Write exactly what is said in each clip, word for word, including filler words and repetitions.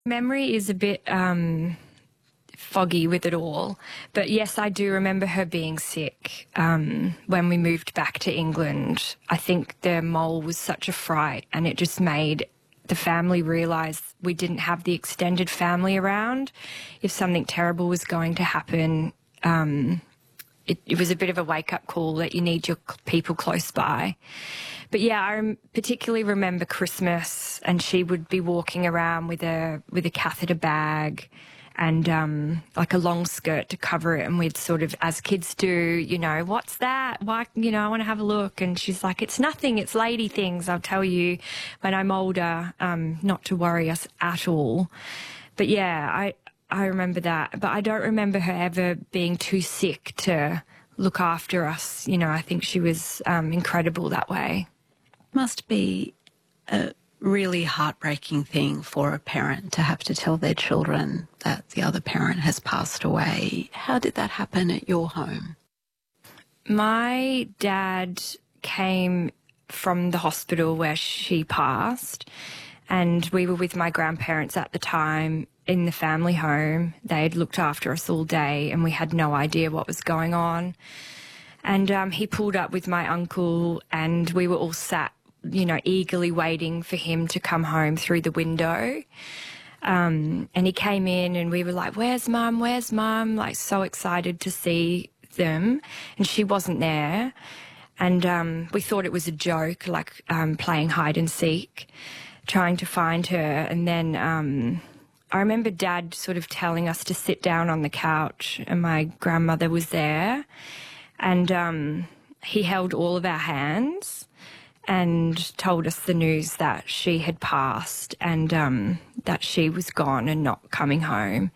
Memory is a bit um, foggy with it all. But yes, I do remember her being sick um, when we moved back to England. I think the mole was such a fright, and it just made the family realise we didn't have the extended family around. If something terrible was going to happen, um, it, it was a bit of a wake-up call that you need your people close by. But yeah, I rem- particularly remember Christmas, and she would be walking around with a with a catheter bag and um, like a long skirt to cover it, and we'd sort of, as kids do, you know, what's that? Why, you know, I want to have a look. And she's like, it's nothing, it's lady things, I'll tell you when I'm older, um, not to worry us at all. But yeah, I, I remember that. But I don't remember her ever being too sick to look after us. You know, I think she was um, incredible that way. Must be a really heartbreaking thing for a parent to have to tell their children that the other parent has passed away. How did that happen at your home? My dad came from the hospital where she passed, and we were with my grandparents at the time in the family home. They had looked after us all day, and we had no idea what was going on. And um, he pulled up with my uncle, and we were all sat, you know, eagerly waiting for him to come home through the window. Um, and he came in, and we were like, where's Mum, where's Mum? Like, so excited to see them. And she wasn't there. And um, we thought it was a joke, like um, playing hide and seek, trying to find her. And then um, I remember Dad sort of telling us to sit down on the couch, and my grandmother was there. And um, he held all of our hands and told us the news that she had passed, and um, that she was gone and not coming home.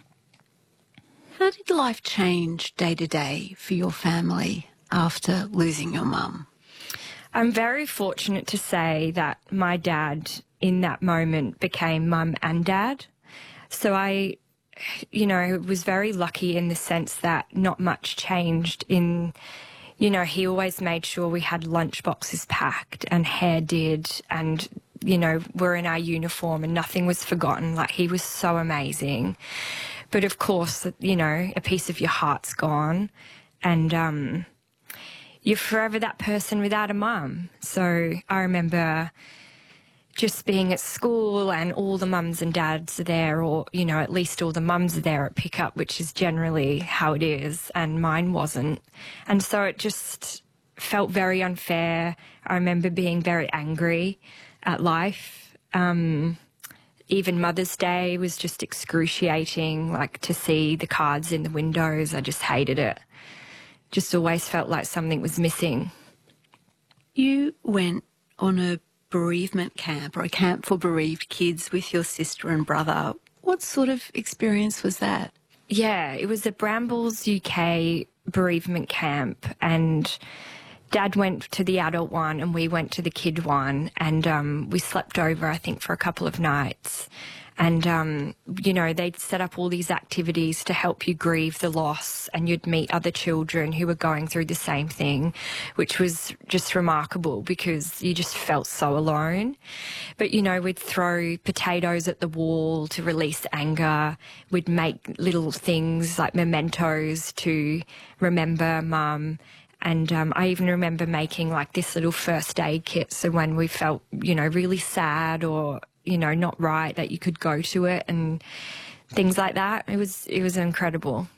How did life change day to day for your family after losing your mum? I'm very fortunate to say that my dad in that moment became mum and dad. So I, you know, was very lucky in the sense that not much changed in... You know, he always made sure we had lunch boxes packed and hair did, and, you know, we're in our uniform and nothing was forgotten. Like, he was so amazing. But of course, you know, a piece of your heart's gone, and um, you're forever that person without a mum. So I remember just being at school and all the mums and dads are there, or, you know, at least all the mums are there at pickup, which is generally how it is, and mine wasn't. And so it just felt very unfair. I remember being very angry at life. Um, even Mother's Day was just excruciating, like to see the cards in the windows. I just hated it. Just always felt like something was missing. You went on a bereavement camp, or a camp for bereaved kids, with your sister and brother. What sort of experience was that? Yeah, it was a Brambles U K bereavement camp, and Dad went to the adult one and we went to the kid one, and um, we slept over, I think, for a couple of nights. And, um, you know, they'd set up all these activities to help you grieve the loss, and you'd meet other children who were going through the same thing, which was just remarkable because you just felt so alone. But, you know, we'd throw potatoes at the wall to release anger. We'd make little things like mementos to remember Mum. And um, I even remember making like this little first aid kit, so when we felt, you know, really sad or, you know, not right, that you could go to it and things like that. It was it was incredible.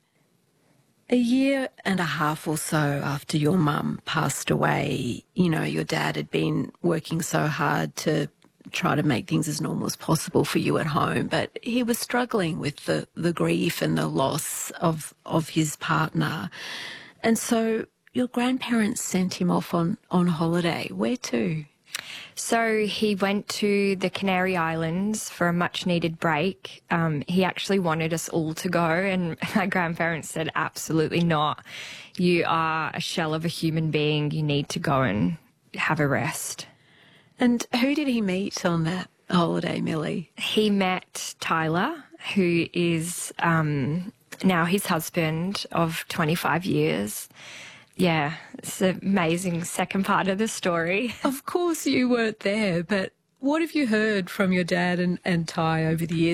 A year and a half or so after your mum passed away, you know, your dad had been working so hard to try to make things as normal as possible for you at home, but he was struggling with the, the grief and the loss of, of his partner. And so your grandparents sent him off on, on holiday. Where to? So he went to the Canary Islands for a much-needed break. Um, he actually wanted us all to go, and my grandparents said, absolutely not. You are a shell of a human being. You need to go and have a rest. And who did he meet on that holiday, Millie? He met Tyler, who is um, now his husband of twenty-five years. Yeah, it's an amazing second part of the story. Of course you weren't there, but what have you heard from your dad and, and Ty over the years?